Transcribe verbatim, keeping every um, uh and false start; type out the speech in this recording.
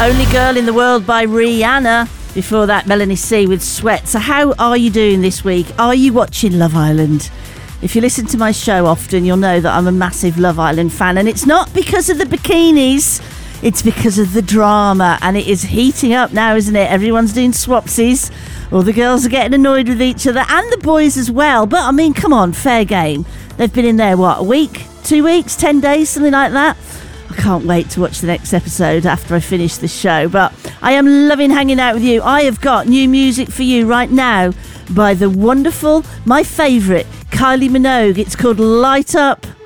Only Girl in the World by Rihanna. Before that, Melanie C with Sweat. So how are you doing this week? Are you watching Love Island? If you listen to my show often, you'll know that I'm a massive Love Island fan. And it's not because of the bikinis. It's because of the drama. And it is heating up now, isn't it? Everyone's doing swapsies. All the girls are getting annoyed with each other. And the boys as well. But, I mean, come on, fair game. They've been in there, what, a week? Two weeks? Ten days? Something like that? I can't wait to watch the next episode after I finish this show. But I am loving hanging out with you. I have got new music for you right now by the wonderful, my favourite, Kylie Minogue. It's called Light Up.